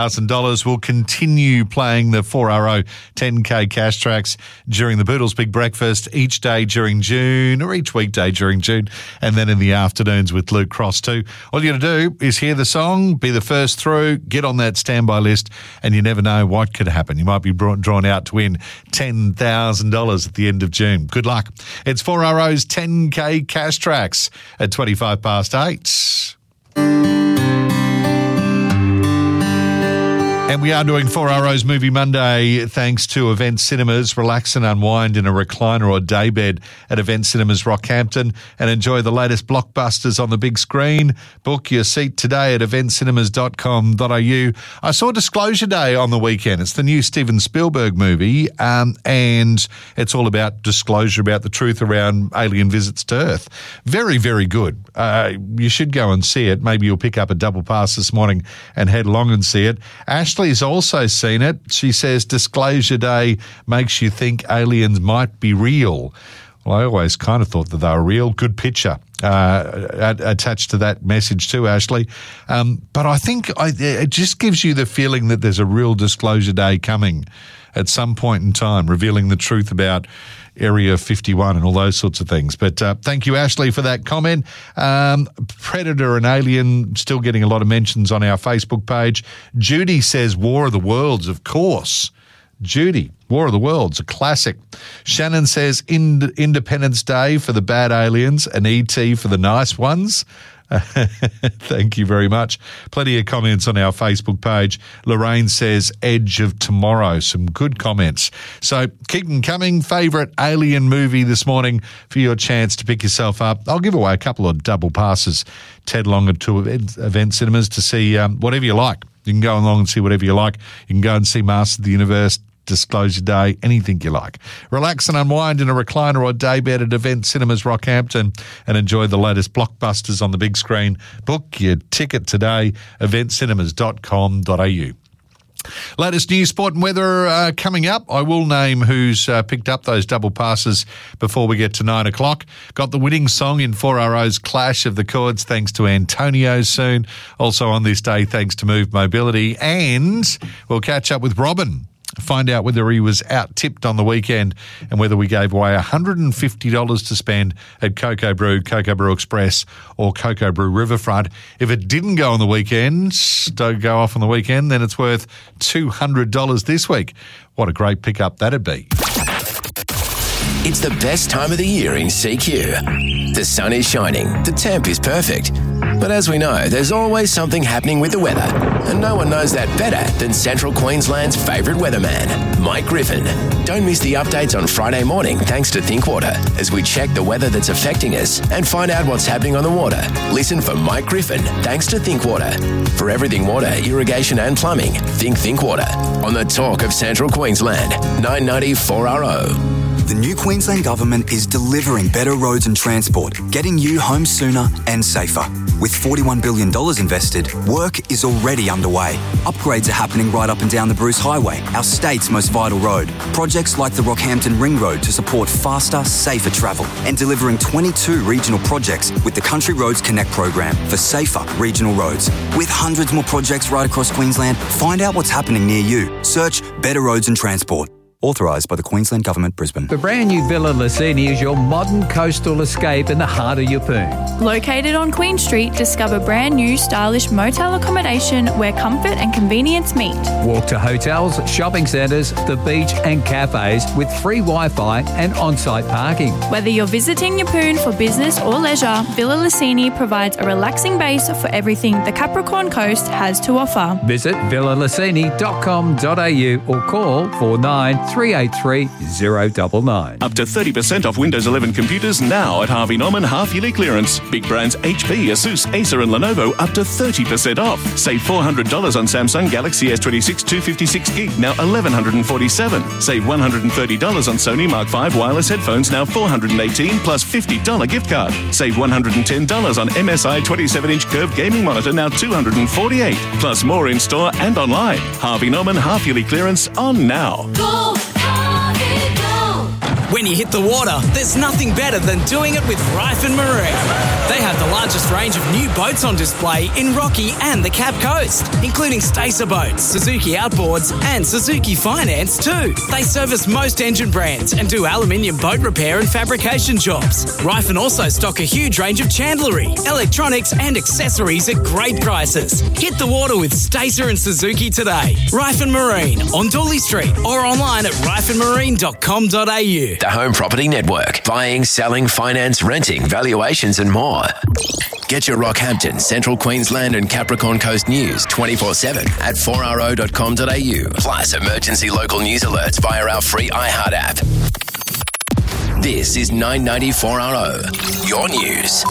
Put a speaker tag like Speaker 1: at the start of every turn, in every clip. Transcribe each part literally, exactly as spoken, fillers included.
Speaker 1: Thousand dollars. We'll continue playing the four R O ten K cash tracks during the Boodles Big Breakfast each day during June, or each weekday during June, and then in the afternoons with Luke Cross too. All you got to do is hear the song, be the first through, get on that standby list, and you never know what could happen. You might be brought, drawn out to win ten thousand dollars at the end of June. Good luck. It's four R O's ten K cash tracks at twenty-five past eight. And we are doing four R O's Movie Monday thanks to Event Cinemas. Relax and unwind in a recliner or daybed at Event Cinemas Rockhampton and enjoy the latest blockbusters on the big screen. Book your seat today at event cinemas dot com dot a u. I saw Disclosure Day on the weekend. It's the new Steven Spielberg movie, um, and it's all about disclosure about the truth around alien visits to Earth. Very, very good. Uh, you should go and see it. Maybe you'll pick up a double pass this morning and head along and see it. Ashley Ashley's also seen it. She says Disclosure Day makes you think aliens might be real. Well, I always kind of thought that they were real. Good picture uh, attached to that message too, Ashley. Um, but I think I, it just gives you the feeling that there's a real Disclosure Day coming at some point in time, revealing the truth about Area fifty-one and all those sorts of things. But uh, thank you, Ashley, for that comment. Um, Predator and Alien still getting a lot of mentions on our Facebook page. Judy says War of the Worlds, of course. Judy, War of the Worlds, a classic. Shannon says Ind- Independence Day for the bad aliens and E T for the nice ones. Thank you very much. Plenty of comments on our Facebook page. Lorraine says Edge of Tomorrow. Some good comments. So keep them coming. Favourite alien movie this morning for your chance to pick yourself up. I'll give away a couple of double passes. Ted Longer to event, event cinemas to see um, whatever you like. You can go along and see whatever you like. You can go and see Master of the Universe, Disclosure Day, anything you like. Relax and unwind in a recliner or daybed at Event Cinemas Rockhampton and enjoy the latest blockbusters on the big screen. Book your ticket today, event cinemas dot com dot a u. Latest news, sport and weather uh, coming up. I will name who's uh, picked up those double passes before we get to nine o'clock. Got the winning song in four R O's Clash of the Chords thanks to Antonio soon. Also on this day thanks to Move Mobility. And we'll catch up with Robin. Find out whether he was out-tipped on the weekend and whether we gave away one hundred fifty dollars to spend at Cocoa Brew, Cocoa Brew Express or Cocoa Brew Riverfront. If it didn't go on the weekend, don't go off on the weekend, then it's worth two hundred dollars this week. What a great pickup that'd be.
Speaker 2: It's the best time of the year in C Q. The sun is shining, the temp is perfect. But as we know, there's always something happening with the weather. And no one knows that better than Central Queensland's favourite weatherman, Mike Griffin. Don't miss the updates on Friday morning thanks to ThinkWater as we check the weather that's affecting us and find out what's happening on the water. Listen for Mike Griffin thanks to ThinkWater. For everything water, irrigation and plumbing, think ThinkWater. On the talk of Central Queensland, nine ninety four R O.
Speaker 3: The new Queensland Government is delivering better roads and transport, getting you home sooner and safer. With forty-one billion dollars invested, work is already underway. Upgrades are happening right up and down the Bruce Highway, our state's most vital road. Projects like the Rockhampton Ring Road to support faster, safer travel, and delivering twenty-two regional projects with the Country Roads Connect program for safer regional roads. With hundreds more projects right across Queensland, find out what's happening near you. Search Better Roads and Transport. Authorised by the Queensland Government, Brisbane.
Speaker 4: The brand new Villa Licini is your modern coastal escape in the heart of Yeppoon.
Speaker 5: Located on Queen Street, discover brand new stylish motel accommodation where comfort and convenience meet.
Speaker 4: Walk to hotels, shopping centres, the beach and cafes with free Wi-Fi and on-site parking.
Speaker 5: Whether you're visiting Yeppoon for business or leisure, Villa Licini provides a relaxing base for everything the Capricorn Coast has to offer.
Speaker 4: Visit villa licini dot com dot a u or call four nine three eight three zero nine nine.
Speaker 6: Up to thirty percent off Windows eleven computers now at Harvey Norman half-yearly clearance. Big brands H P, Asus, Acer and Lenovo up to thirty percent off. Save four hundred dollars on Samsung Galaxy S twenty-six two fifty-six gig, now eleven forty-seven. Save one hundred thirty dollars on Sony Mark five wireless headphones, now four hundred eighteen plus fifty dollars gift card. Save one hundred ten dollars on M S I twenty-seven inch curved gaming monitor, now two hundred forty-eight dollars. Plus more in store and online. Harvey Norman half-yearly clearance on now.
Speaker 7: Go, Harvey, go! When you hit the water, there's nothing better than doing it with Ryford Marine. They have the largest range of new boats on display in Rocky and the Cape Coast, including Stacer boats, Suzuki Outboards and Suzuki Finance too. They service most engine brands and do aluminium boat repair and fabrication jobs. Ryford also stock a huge range of chandlery, electronics and accessories at great prices. Hit the water with Stacer and Suzuki today. Ryford Marine on Dooley Street or online at ryford marine dot com dot a u.
Speaker 2: The Home Property Network. Buying, selling, finance, renting, valuations and more. Get your Rockhampton, Central Queensland and Capricorn Coast news twenty-four seven at four r o dot com dot a u. Plus emergency local news alerts via our free iHeart app. This is nine ninety four R O. Your news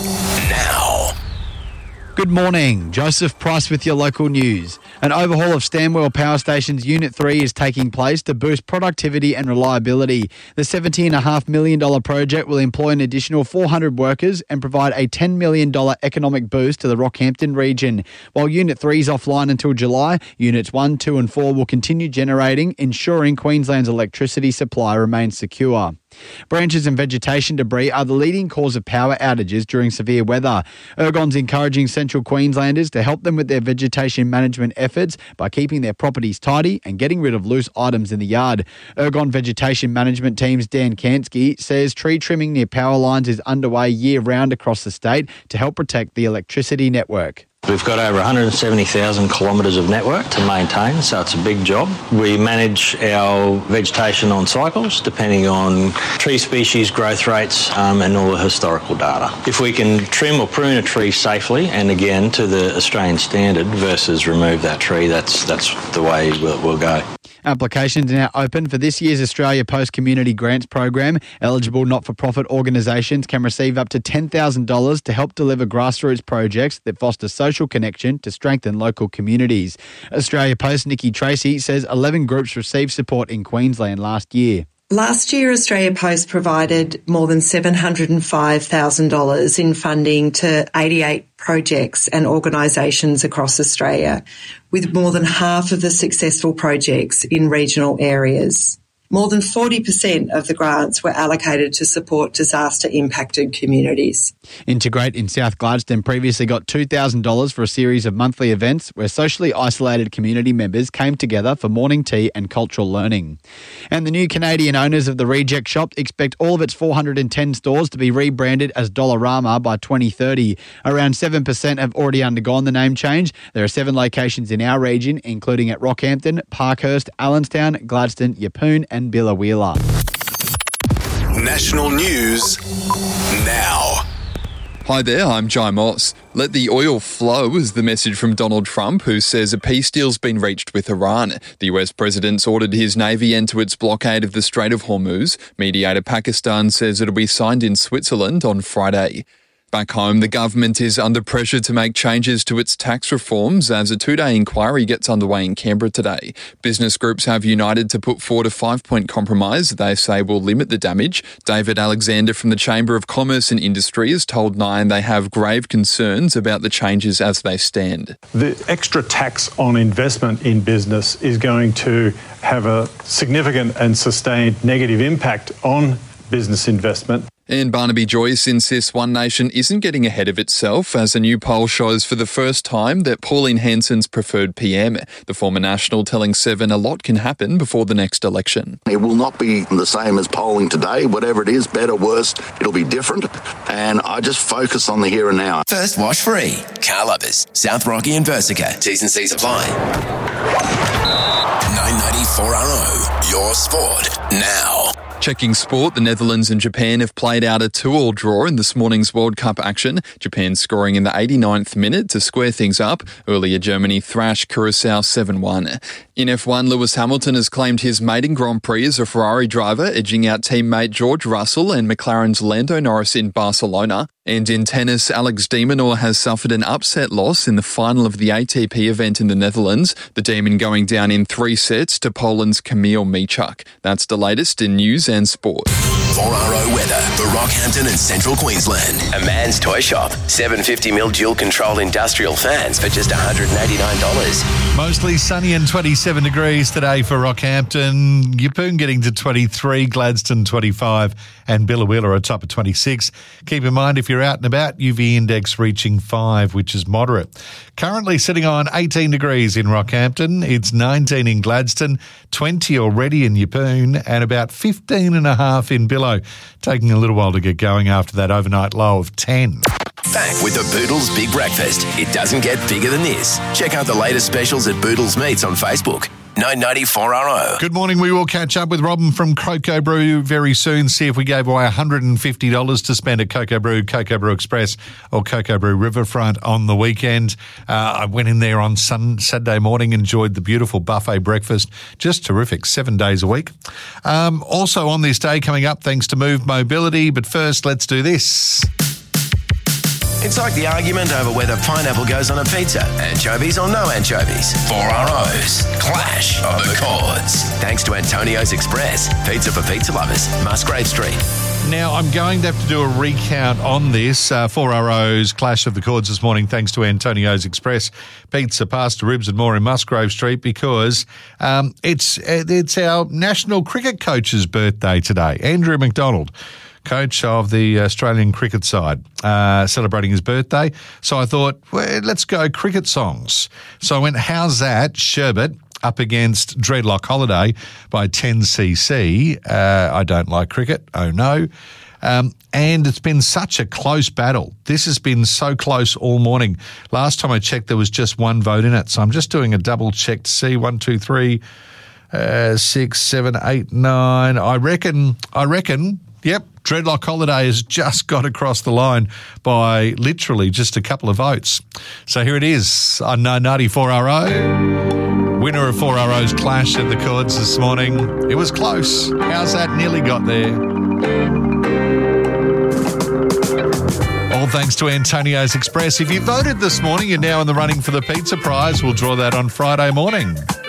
Speaker 2: now.
Speaker 8: Good morning. Joseph Price with your local news. An overhaul of Stanwell Power Station's Unit three is taking place to boost productivity and reliability. The seventeen point five million dollars project will employ an additional four hundred workers and provide a ten million dollars economic boost to the Rockhampton region. While Unit three is offline until July, Units one, two and four will continue generating, ensuring Queensland's electricity supply remains secure. Branches and vegetation debris are the leading cause of power outages during severe weather. Ergon's encouraging Central Queenslanders to help them with their vegetation management efforts by keeping their properties tidy and getting rid of loose items in the yard. Ergon Vegetation Management Team's Dan Kansky says tree trimming near power lines is underway year-round across the state to help protect the electricity network.
Speaker 9: We've got over one hundred seventy thousand kilometres of network to maintain, so it's a big job. We manage our vegetation on cycles, depending on tree species, growth rates, um, and all the historical data. If we can trim or prune a tree safely, and again to the Australian standard, versus remove that tree, that's that's the way we'll, we'll go.
Speaker 8: Applications are now open for this year's Australia Post Community Grants program. Eligible not-for-profit organisations can receive up to ten thousand dollars to help deliver grassroots projects that foster social connection to strengthen local communities. Australia Post Nikki Tracy says eleven groups received support in Queensland last year.
Speaker 10: Last year, Australia Post provided more than seven hundred five thousand dollars in funding to eighty-eight projects and organisations across Australia, with more than half of the successful projects in regional areas. More than forty percent of the grants were allocated to support disaster-impacted communities.
Speaker 8: Integrate in South Gladstone previously got two thousand dollars for a series of monthly events where socially isolated community members came together for morning tea and cultural learning. And the new Canadian owners of the Reject Shop expect all of its four hundred ten stores to be rebranded as Dollarama by twenty thirty. Around seven percent have already undergone the name change. There are seven locations in our region, including at Rockhampton, Parkhurst, Allenstown, Gladstone, Yeppoon and and Billa-Wheeler.
Speaker 11: National news now.
Speaker 12: Hi there, I'm Jai Moss. Let the oil flow is the message from Donald Trump, who says a peace deal's been reached with Iran. The U S president's ordered his navy end to its blockade of the Strait of Hormuz. Mediator Pakistan says it'll be signed in Switzerland on Friday. Back home, the government is under pressure to make changes to its tax reforms as a two-day inquiry gets underway in Canberra today. Business groups have united to put forward a five-point compromise they say will limit the damage. David Alexander from the Chamber of Commerce and Industry has told Nine they have grave concerns about the changes as they stand.
Speaker 13: The extra tax on investment in business is going to have a significant and sustained negative impact on business investment.
Speaker 12: And Barnaby Joyce insists One Nation isn't getting ahead of itself as a new poll shows for the first time that Pauline Hanson's preferred P M. The former National telling Seven a lot can happen before the next election.
Speaker 14: It will not be the same as polling today. Whatever it is, better, worse, it'll be different. And I just focus on the here and now.
Speaker 2: First wash free. Car Lovers, South Rocky and Versica. T's and C's apply. nine ninety-four R O, your sport now.
Speaker 12: Checking sport, the Netherlands and Japan have played out a two-all draw in this morning's World Cup action. Japan scoring in the eighty-ninth minute to square things up. Earlier, Germany thrashed Curaçao seven one. In F one, Lewis Hamilton has claimed his maiden Grand Prix as a Ferrari driver, edging out teammate George Russell and McLaren's Lando Norris in Barcelona. And in tennis, Alex de Minaur has suffered an upset loss in the final of the A T P event in the Netherlands, the Demon going down in three sets to Poland's Kamil Michuk. That's the latest in news and sport.
Speaker 2: four R O weather for Rockhampton and Central Queensland. A man's toy shop. seven fifty mil dual control industrial fans for just one hundred eighty-nine dollars.
Speaker 1: Mostly sunny and twenty-seven degrees today for Rockhampton. Yeppoon getting to twenty-three, Gladstone twenty-five, and Billawheeler a top of twenty-six. Keep in mind, if you're out and about, U V index reaching five, which is moderate. Currently sitting on eighteen degrees in Rockhampton. It's nineteen in Gladstone, twenty already in Yeppoon, and about fifteen and a half in Billow. Taking a little while to get going after that overnight low of ten.
Speaker 2: Back with the Boodles Big Breakfast. It doesn't get bigger than this. Check out the latest specials at Boodles Meats on Facebook. nine ninety-four R O.
Speaker 1: Good morning. We will catch up with Robin from Cocoa Brew very soon. See if we gave away one hundred fifty dollars to spend at Cocoa Brew, Cocoa Brew Express or Cocoa Brew Riverfront on the weekend. Uh, I went in there on sun, Saturday morning, enjoyed the beautiful buffet breakfast. Just terrific, seven days a week. Um, also on this day coming up, thanks to Move Mobility. But first, let's do this.
Speaker 2: It's like the argument over whether pineapple goes on a pizza. Anchovies or no anchovies. four R O's. Clash of the Chords. Thanks to Antonio's Express. Pizza for pizza lovers. Musgrave Street.
Speaker 1: Now, I'm going to have to do a recount on this. Uh, four R O's Clash of the Chords this morning, thanks to Antonio's Express. Pizza, pasta, ribs and more in Musgrave Street because um, it's it's our national cricket coach's birthday today. Andrew McDonald, coach of the Australian cricket side, uh, celebrating his birthday. So I thought, well, let's go cricket songs. So I went, how's that? Sherbet up against Dreadlock Holiday by ten C C. Uh, I don't like cricket. Oh, no. Um, and it's been such a close battle. This has been so close all morning. Last time I checked, there was just one vote in it. So I'm just doing a double check to see. One, two, three, uh, six, seven, eight, nine. I reckon, I reckon... Yep, Dreadlock Holiday has just got across the line by literally just a couple of votes. So here it is on nine ninety-four R O. Winner of four R O's Clash at the Chords this morning. It was close. How's that? Nearly got there. All thanks to Antonio's Express. If you voted this morning, you're now in the running for the pizza prize. We'll draw that on Friday morning.